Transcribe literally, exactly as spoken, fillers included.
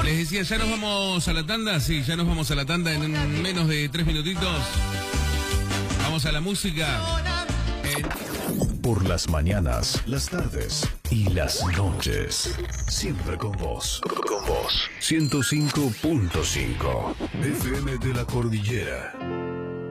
Les decía, ya nos vamos a la tanda. Sí, ya nos vamos a la tanda en menos de tres minutitos. Vamos a la música. En... Por las mañanas, las tardes y las noches. Siempre con vos. Con vos. ciento cinco punto cinco. F M de la Cordillera.